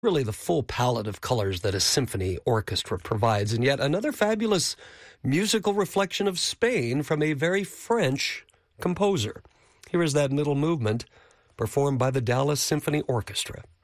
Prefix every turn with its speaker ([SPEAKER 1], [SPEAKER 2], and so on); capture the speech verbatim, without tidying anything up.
[SPEAKER 1] really the full palette of colors that a symphony orchestra provides, and yet another fabulous musical reflection of Spain from a very French composer. Here is that middle movement performed by the Dallas Symphony Orchestra.